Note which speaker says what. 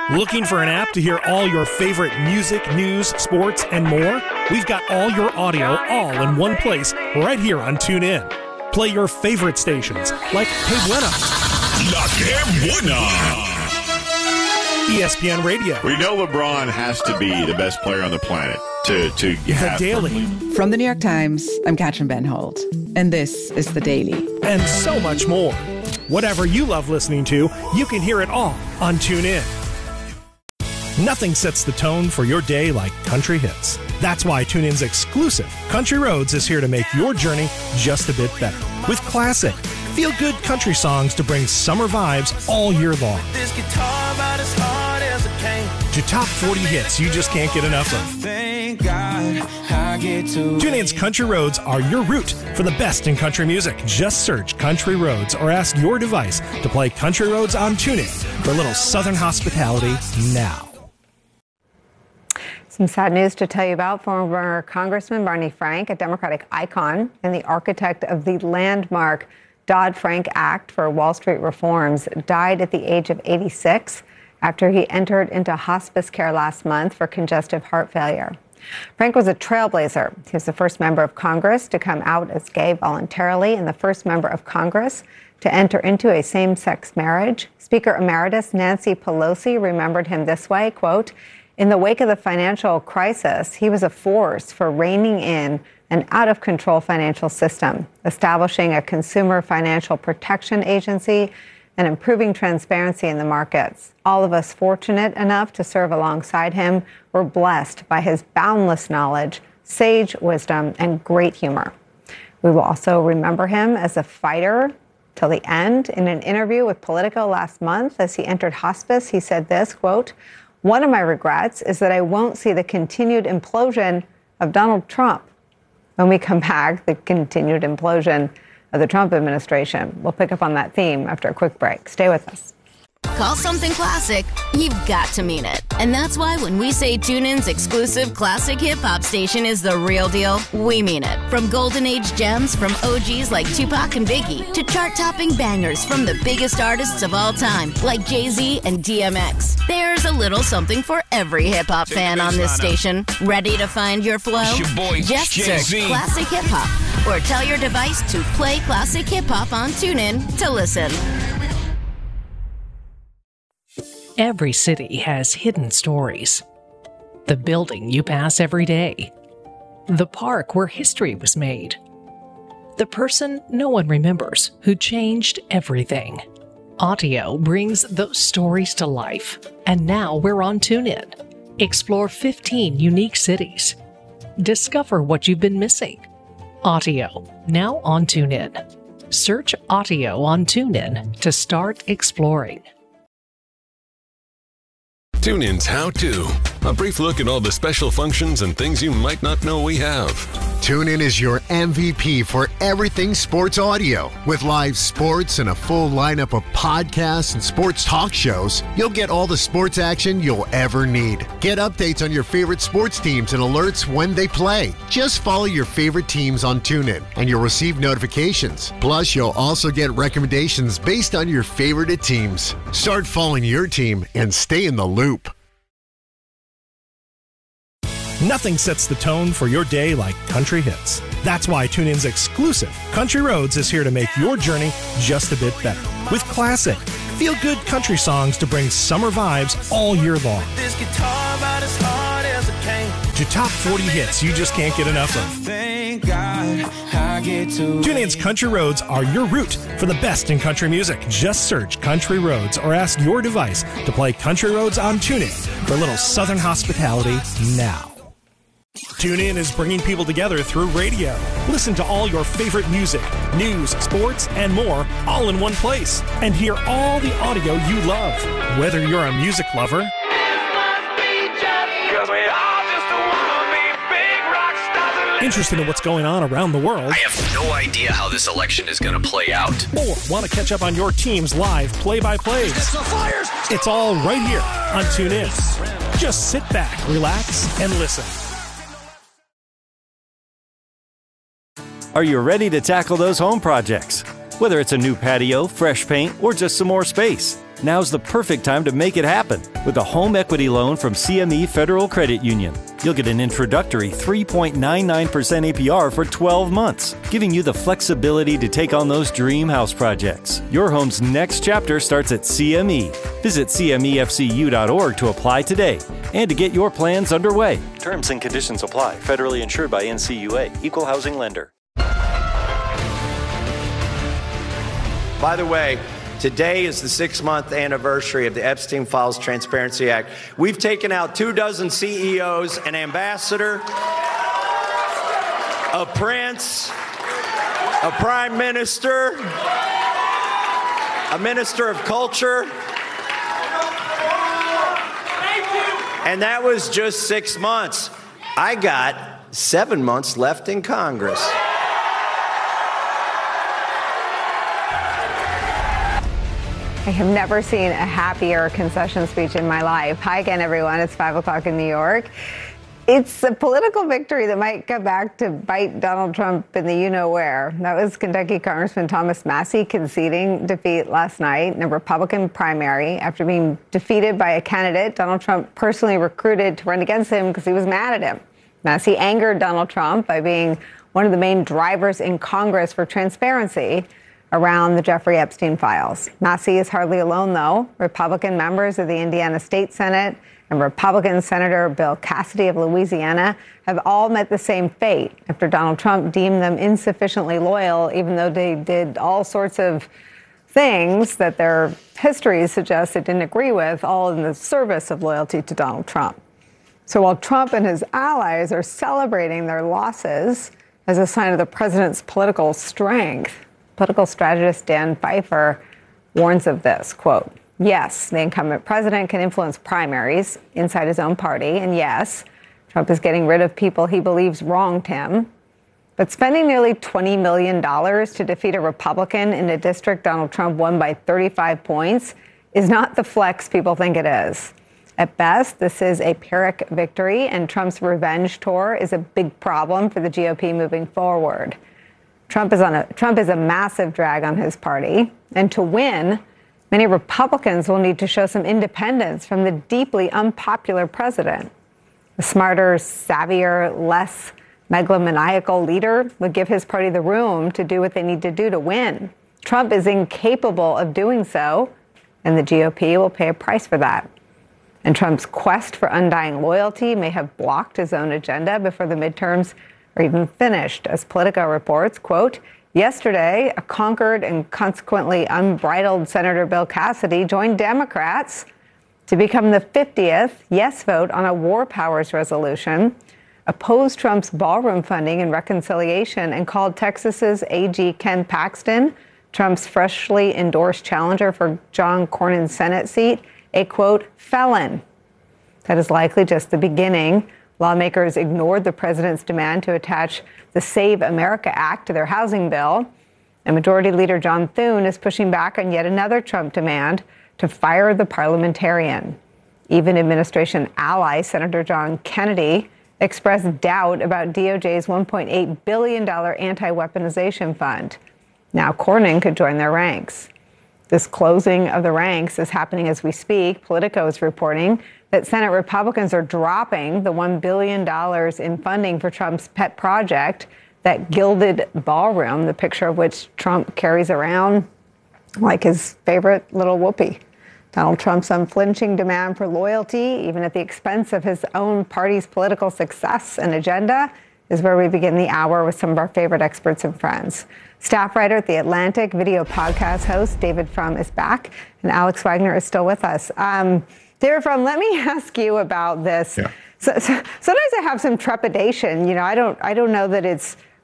Speaker 1: Looking for an app to hear all your favorite music, news, sports, and more? We've got all your audio all in one place right here on TuneIn. Play your favorite stations like Que Buena,
Speaker 2: La Que Buena,
Speaker 1: ESPN Radio.
Speaker 3: We know LeBron has to be the best player on the planet to
Speaker 1: The Daily.
Speaker 4: From the New York Times, I'm Katrin Benholt, and this is The Daily.
Speaker 1: And so much more. Whatever you love listening to, you can hear it all on TuneIn. Nothing sets the tone for your day like country hits. That's why TuneIn's exclusive Country Roads is here to make your journey just a bit better. With classic, feel-good country songs to bring summer vibes all year long.
Speaker 5: This guitar about as hard as a cane.
Speaker 1: To top 40 hits you just can't get enough of.
Speaker 5: Thank God I get to.
Speaker 1: TuneIn's Country Roads are your route for the best in country music. Just search Country Roads or ask your device to play Country Roads on TuneIn for a little Southern hospitality now.
Speaker 6: Some sad news to tell you about. Former Congressman Barney Frank, a Democratic icon and the architect of the landmark Dodd-Frank Act for Wall Street reforms, died at the age of 86 after he entered into hospice care last month for congestive heart failure. Frank was a trailblazer. He was the first member of Congress to come out as gay voluntarily and the first member of Congress to enter into a same-sex marriage. Speaker Emeritus Nancy Pelosi remembered him this way, quote, "In the wake of the financial crisis, he was a force for reining in an out-of-control financial system, establishing a consumer financial protection agency, and improving transparency in the markets. All of us fortunate enough to serve alongside him were blessed by his boundless knowledge, sage wisdom, and great humor. We will also remember him as a fighter till the end." In an interview with Politico last month, as he entered hospice, he said this, quote, "One of my regrets is that I won't see the continued implosion of Donald Trump." When we come back, the continued implosion of the Trump administration. We'll pick up on that theme after a quick break. Stay with us.
Speaker 7: Call something classic, you've got to mean it. And that's why when we say TuneIn's exclusive classic hip-hop station is the real deal, we mean it. From golden age gems from OGs like Tupac and Biggie to chart-topping bangers from the biggest artists of all time like Jay-Z and DMX. There's a little something for every hip-hop fan on this station. Ready to find your flow?
Speaker 2: It's your boy,
Speaker 7: Just
Speaker 2: Jay-Z.
Speaker 7: search Classic Hip-Hop or tell your device to play Classic Hip-Hop on TuneIn to listen.
Speaker 8: Every city has hidden stories. The building you pass every day. The park where history was made. The person no one remembers who changed everything. Audio brings those stories to life. And now we're on TuneIn. Explore 15 unique cities. Discover what you've been missing. Audio, now on TuneIn. Search Audio on TuneIn to start exploring.
Speaker 9: TuneIn's How To. A brief look at all the special functions and things you might not know we have.
Speaker 10: TuneIn is your MVP for everything sports audio. With live sports and a full lineup of podcasts and sports talk shows, you'll get all the sports action you'll ever need. Get updates on your favorite sports teams and alerts when they play. Just follow your favorite teams on TuneIn and you'll receive notifications. Plus, you'll also get recommendations based on your favorite teams. Start following your team and stay in the loop.
Speaker 1: Nothing sets the tone for your day like country hits. That's why TuneIn's exclusive Country Roads is here to make your journey just a bit better. With classic, feel-good country songs to bring summer vibes all year long.
Speaker 5: This guitar about as hard as a cane.
Speaker 1: To top 40 hits you just can't get enough of.
Speaker 5: Thank God I get to.
Speaker 1: TuneIn's Country Roads are your route for the best in country music. Just search Country Roads or ask your device to play Country Roads on TuneIn for a little Southern hospitality now. TuneIn is bringing people together through radio. Listen to all your favorite music, news, sports, and more all in one place. And hear all the audio you love. Whether you're a music lover, interested in what's going on around the world,
Speaker 11: I have no idea how this election is going to play out,
Speaker 1: or want to catch up on your team's live play-by-plays, it's all right here on TuneIn. Just sit back, relax, and listen.
Speaker 12: Are you ready to tackle those home projects? Whether it's a new patio, fresh paint, or just some more space, Now's the perfect time to make it happen with a home equity loan from CME Federal Credit Union. You'll get an introductory 3.99% APR for 12 months, giving you the flexibility to take on those dream house projects. Your home's next chapter starts at CME. Visit CMEFCU.org to apply today and to get your plans underway. Terms and conditions apply. Federally insured by NCUA. Equal housing lender.
Speaker 13: By the way, today is the 6-month anniversary of the Epstein Files Transparency Act. We've taken out 24 CEOs, an ambassador, a prince, a prime minister, a minister of culture. And that was just 6 months. I got 7 months left in Congress.
Speaker 6: I have never seen a happier concession speech in my life. Hi again, everyone. It's 5 o'clock in New York. It's a political victory that might come back to bite Donald Trump in the you-know-where. That was Kentucky Congressman Thomas Massie conceding defeat last night in a Republican primary after being defeated by a candidate Donald Trump personally recruited to run against him because he was mad at him. Massie angered Donald Trump by being one of the main drivers in Congress for transparency around the Jeffrey Epstein files. Massie is hardly alone, though. Republican members of the Indiana State Senate and Republican Senator Bill Cassidy of Louisiana have all met the same fate after Donald Trump deemed them insufficiently loyal, even though they did all sorts of things that their histories suggest they didn't agree with, all in the service of loyalty to Donald Trump. So while Trump and his allies are celebrating their losses as a sign of the president's political strength, political strategist Dan Pfeiffer warns of this, quote, yes, the incumbent president can influence primaries inside his own party, and yes, Trump is getting rid of people he believes wronged him, but spending nearly $20 million to defeat a Republican in a district Donald Trump won by 35 points is not the flex people think it is. At best, this is a Pyrrhic victory, and Trump's revenge tour is a big problem for the GOP moving forward. Trump is a massive drag on his party, and to win, many Republicans will need to show some independence from the deeply unpopular president. A smarter, savvier, less megalomaniacal leader would give his party the room to do what they need to do to win. Trump is incapable of doing so, and the GOP will pay a price for that. And Trump's quest for undying loyalty may have blocked his own agenda before the midterms or even finished, as Politico reports, quote, yesterday, a conquered and consequently unbridled Senator Bill Cassidy joined Democrats to become the 50th yes vote on a war powers resolution, opposed Trump's ballroom funding and reconciliation, and called Texas's AG Ken Paxton, Trump's freshly endorsed challenger for John Cornyn's Senate seat, a, quote, felon. That is likely just the beginning. Lawmakers ignored the president's demand to attach the Save America Act to their housing bill. And Majority Leader John Thune is pushing back on yet another Trump demand to fire the parliamentarian. Even administration ally Senator John Kennedy expressed doubt about DOJ's $1.8 billion anti-weaponization fund. Now Cornyn could join their ranks. This closing of the ranks is happening as we speak. Politico is reporting that Senate Republicans are dropping the $1 billion in funding for Trump's pet project, that gilded ballroom, the picture of which Trump carries around like his favorite little whoopee. Donald Trump's unflinching demand for loyalty, even at the expense of his own party's political success and agenda, is where we begin the hour with some of our favorite experts and friends. Staff writer at The Atlantic, video podcast host David Frum is back, and Alex Wagner is still with us. David Frum, let me ask you about this. Yeah. So sometimes I have some trepidation. You know, I don't know that it's